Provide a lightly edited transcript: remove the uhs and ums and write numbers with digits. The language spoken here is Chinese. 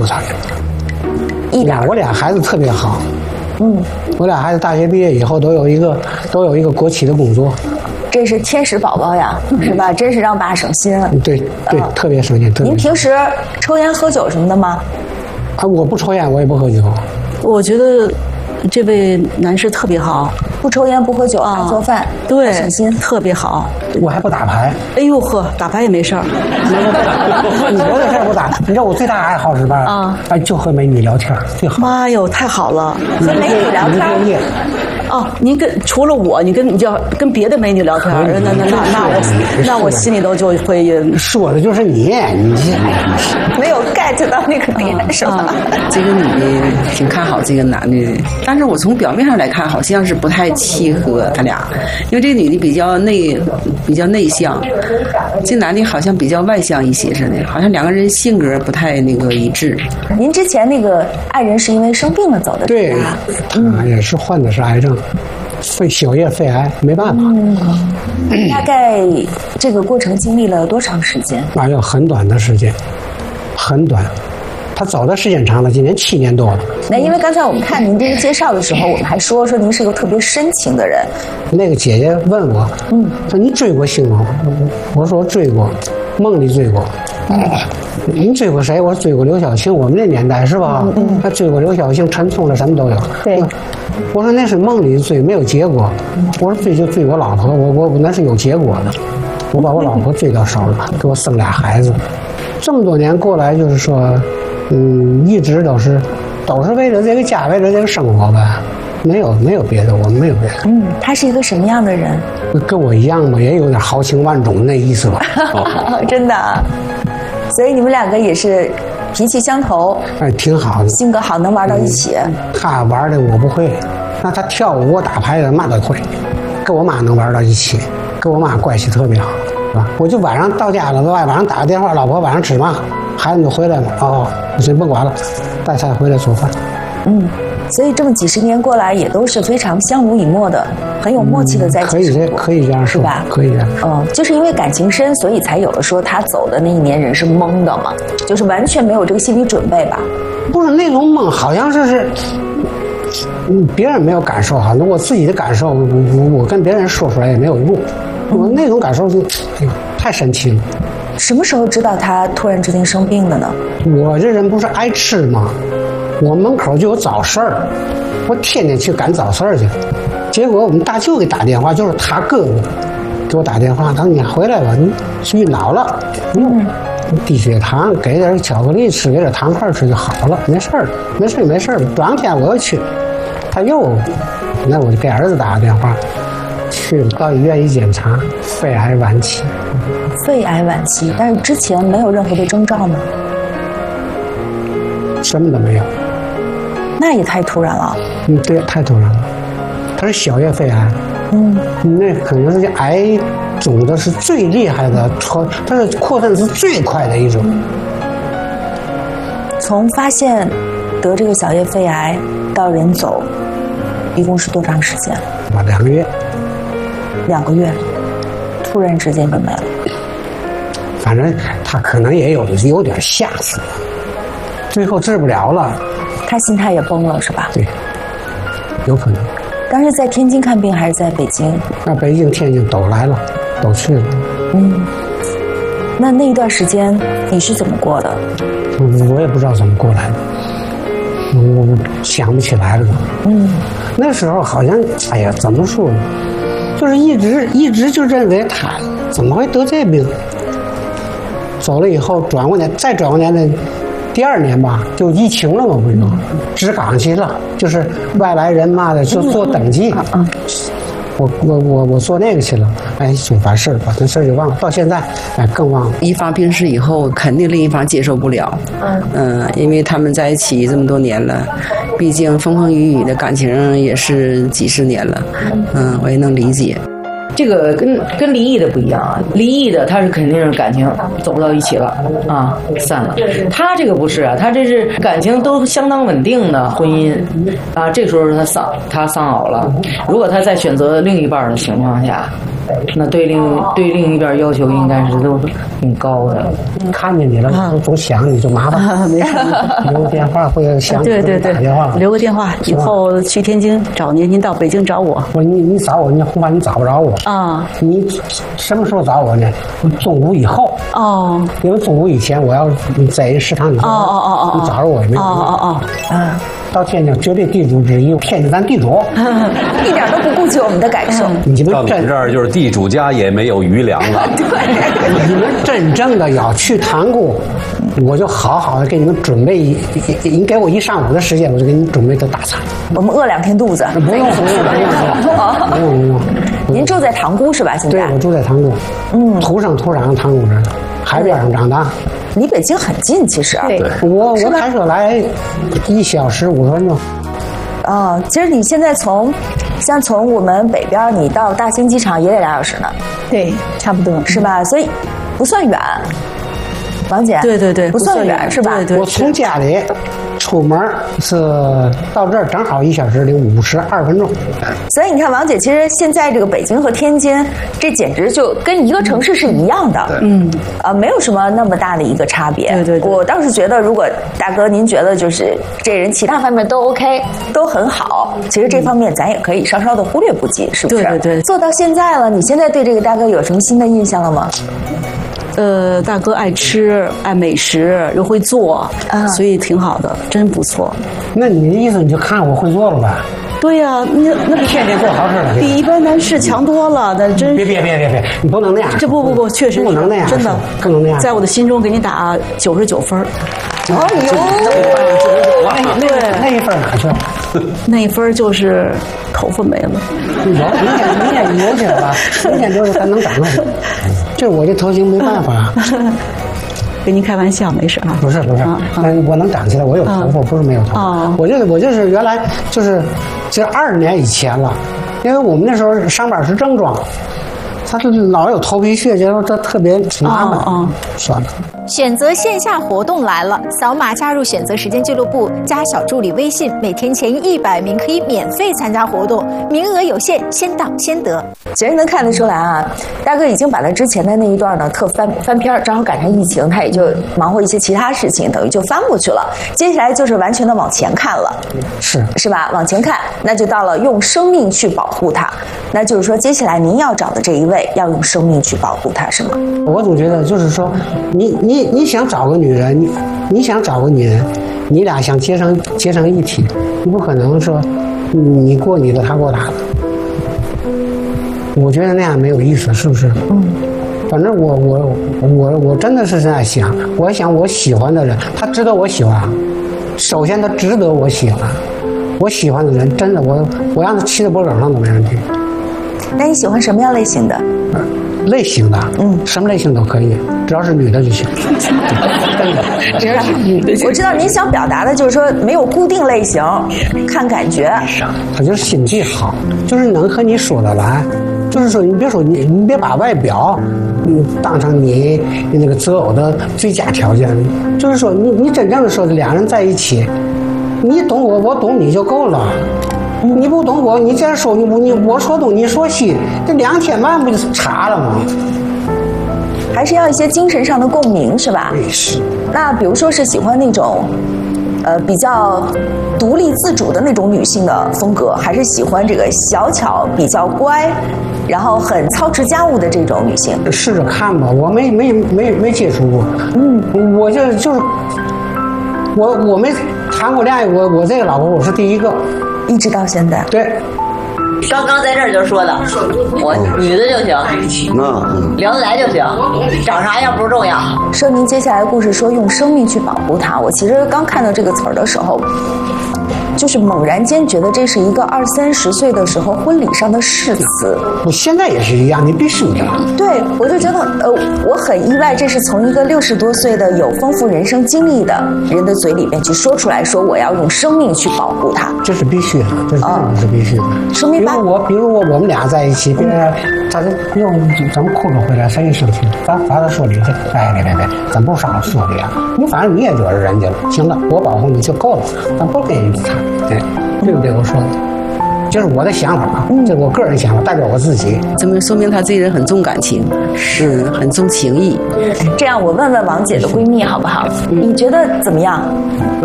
讨厌， 一点。 我俩孩子特别好，我俩孩子大学毕业以后都有一个国企的工作。 这是天使宝宝呀，是吧？真是让爸省心了。 对，特别省心。 您平时抽烟喝酒什么的吗？ 我不抽烟，我也不喝酒。 我觉得这位男士特别好， 不抽烟不喝酒，爱做饭， 对， 省心， 特别好。 我还不打牌。 哎呦呵，打牌也没事儿。 你说这事儿不打，你知道我最大爱好是吧？就和美女聊天最好。 妈哟，太好了， 和美女聊天。 哦，您除了我，你要跟别的美女聊天，那我心里头就会说的就是你没有 get 到那个点是吧？ 这个女的挺看好这个男的，但是我从表面上来看，好像是不太契合他俩，因为这个女的比较内向，这男的好像比较外向一些似的，好像两个人性格不太那个一致。 您之前那个爱人是因为生病了走的， 对，他也是患的是癌症。小叶肺癌，没办法。 大概这个过程经历了多长时间？ 要很短的时间，很短。他走的时间长了，今年7年多了。 那因为刚才我们看您这个介绍的时候，我们还说您是个特别深情的人。 那个姐姐问我，说你追过星吗？我说追过，梦里追过。您追过谁？我说追过刘晓庆，我们那年代是吧？他追过刘晓庆、陈聪了，什么都有。 对。 我说那是梦里追，没有结果。我说追就追我老婆，我那是有结果的。我把我老婆追到手了，给我生俩孩子。这么多年过来，就是说，一直都是为了这个家，为了这个生活呗。没有别的，我们没有别的。 他是一个什么样的人？ 跟我一样嘛，也有点豪情万种那意思吧。 真的。所以你们两个也是脾气相投， 挺好的， 性格好，能玩到一起。 他玩的我不会，那他跳舞我打牌的嘛都会，跟我妈能玩到一起，跟我妈关系特别好，是吧？我就晚上到家了，晚上打个电话，老婆晚上吃嘛，孩子们都回来了，我说甭管了，带菜回来做饭。 所以这么几十年过来，也都是非常相濡以沫的，很有默契的在一起生活， 可以这样说吧？可以这样。 就是因为感情深，所以才有了说他走的那一年人是懵的嘛，就是完全没有这个心理准备吧？ 不是那种懵，好像是别人没有感受哈，我自己的感受，我跟别人说出来也没有用，我那种感受就太神奇了。 什么时候知道他突然之间生病的呢？我这人不是爱吃吗？我门口就有早市儿，我天天去赶早市儿去。结果我们大舅给打电话，就是他哥哥给我打电话，他说你回来吧，你晕倒了，低血糖，给点巧克力吃，给点糖块吃就好了，没事儿，没事儿。转2天我又去，那我就给儿子打个电话，去到医院一检查，肺癌晚期。 肺癌晚期，但是之前没有任何的征兆吗？ 什么都没有。 那也太突然了。 对，太突然了。它是小叶肺癌。那可能是癌肿的是最厉害的，它是扩散是最快的一种。 从发现得这个小叶肺癌到人走，一共是多长时间 ？2个月。 2个月，突然之间就没了。 反正他可能也有点吓死了，最后治不了了。 他心态也崩了，是吧？ 对，有可能。 当时在天津看病还是在北京？ 那北京、天津都来了，都去了。 那一段时间你是怎么过的？ 我也不知道怎么过来的，我想不起来了。那时候好像，哎呀，怎么说呢？就是一直就认为他怎么会得这病？走了以后，再转过年的第2年吧，就疫情了嘛，不是？直岗去了，就是外来人嘛的，就做登记。我做那个去了，就完事儿，把这事儿就忘了。到现在，更忘了。 一方病逝以后，肯定另一方接受不了。因为他们在一起这么多年了，毕竟风风雨雨的感情也是几十年了。我也能理解。 这个跟离异的不一样啊，离异的他是肯定是感情走不到一起了啊，散了。他这个不是啊，他这是感情都相当稳定的婚姻啊，这时候他丧偶了。如果他在选择另一半的情况下， 那对另一边要求应该是都挺高的。 看见你了，总想你就麻烦， 没事， 留个电话或者想对对对打电话， 留个电话，以后去天津找您，您到北京找我。 我说你找我，你恐怕你找不着我啊。 你什么时候找我呢？中午以后。 哦。 因为中午以前我要在食堂里，你找着我也没有。到天津绝对地主之谊，天津咱地主， 一点都不顾及我们的感受。 到你们这儿就是地主家也没有余粮了。 对，你们真正的要去塘沽，我就好好的给你们准备你给我1上午的时间，我就给你们准备的大餐。 我们饿2天肚子。 不用。 您住在塘沽是吧？现在？ 对，我住在塘沽。土生土长的塘沽人，海边上长大。 离北京很近，其实。 对，我开车来1小时5分钟。 其实你现在从我们北边，你到大兴机场也得2小时呢。 对，差不多是吧？所以不算远。王姐， 对， 不算远是吧？ 我从家里出门是到这儿正好1小时零52分钟。 所以你看，王姐其实现在这个北京和天津，这简直就跟一个城市是一样的。没有什么那么大的一个差别。 对。 我倒是觉得，如果大哥您觉得就是这人其他方面都 OK， 都很好，其实这方面咱也可以稍稍的忽略不计，是不是？ 对。 做到现在了，你现在对这个大哥有什么新的印象了吗？ 大哥爱吃，爱美食，又会做，所以挺好的，真不错。 那你的意思你就看我会做了吧？ 对呀，那天天做好事了， 比一般男士强多了，那真别，你不能那样。 这不，确实不能那样， 真的不能那样。 在我的心中给你打99分。 对， 那一分哪去了？ 那一分就是头发没了。 明天有去了，明天就是咱能长了。这我这头型没办法。 跟您开玩笑，没事啊。 不是，我能长起来，我有头发，不是没有头发。我就是原来就是20年以前了，因为我们那时候上班是正装，他老有头皮屑，觉得这特别麻烦。算了。 选择线下活动来了，扫码加入选择时间俱乐部，加小助理微信，每天前100名可以免费参加活动，名额有限，先到先得。 其实能看得出来啊，大哥已经把他之前的那一段呢特翻篇，正好赶上疫情，他也就忙活一些其他事情，等于就翻过去了。接下来就是完全的往前看了，是吧？往前看，那就到了用生命去保护他。那就是说，接下来您要找的这一位要用生命去保护他，是吗？ 我总觉得就是说，你想找个女人，你想找个女人，你俩想结成一体，你不可能说你过你的，他过他的。我觉得那样没有意思，是不是？反正我真的是这样想，我想我喜欢的人，他值得我喜欢。首先他值得我喜欢，我喜欢的人真的我让他骑在脖梗上都没问题。 那你喜欢什么样类型的？ 类型的，什么类型都可以，只要是女的就行。 只要是女的，我知道您想表达的就是说没有固定类型，看感觉。 他就是心地好，就是能和你说得来。就是说，你别把外表，当成你那个择偶的最佳条件。就是说，你真正的说两人在一起，你懂我，我懂你就够了。你不懂我，你这样说我说东你说西，这2天半不就差了吗？ 还是要一些精神上的共鸣，是吧？ 是。 那比如说是喜欢那种，比较独立自主的那种女性的风格，还是喜欢这个小巧、比较乖，然后很操持家务的这种女性？ 试着看吧，我没接触过。我就是我没谈过恋爱，我这个老婆我是第一个。 一直到现在， 对， 刚刚在这儿就说的，我女的就行，聊得来就行，长啥样不重要。 说您接下来的故事说用生命去保护她，我其实刚看到这个词儿的时候，就是猛然间觉得这是一个20-30岁的时候婚礼上的誓词。 我现在也是一样，你必须的。 对，我就觉得我很意外，这是从一个60多岁的有丰富人生经历的人的嘴里面去说出来，说我要用生命去保护他。 这是必须的，这是真的是必须的。 说明白。 比如我们俩在一起，别人他就咱们哭着回来，谁也生气，咱说理去，别，咱不说理啊，反正你也惹着人家了，行了，我保护你就够了，咱不跟人家吵。对不对？我说的。 这是我的想法，这是我个人想法，代表我自己。 这么说明他这人很重感情，是很重情义。 这样，我问问王姐的闺蜜好不好？你觉得怎么样？